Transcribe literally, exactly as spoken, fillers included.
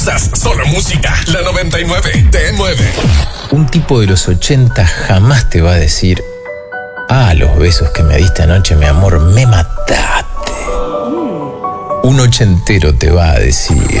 Solo música, la noventa y nueve te mueve. Un tipo de los ochenta jamás te va a decir: ah, los besos que me diste anoche, mi amor, me mataste. Un ochentero te va a decir: